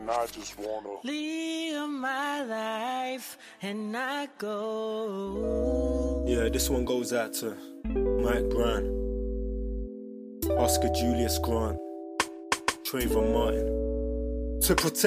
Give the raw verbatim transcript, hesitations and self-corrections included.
and I just wanna live my life and not go. Yeah, this one goes out to Mike Brown, Oscar Julius Grant, Trayvon Martin. To protect